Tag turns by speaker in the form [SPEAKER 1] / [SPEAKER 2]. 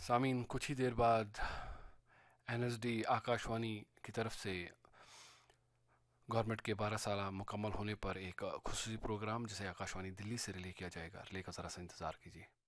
[SPEAKER 1] सामीन, कुछ ही देर बाद एनएसडी आकाशवाणी की तरफ से गवर्नमेंट के 12 साल मुकम्मल होने पर एक खुसूसी प्रोग्राम जिसे आकाशवाणी दिल्ली से रिले किया जाएगा। रिले का ज़रा सा इंतज़ार कीजिए।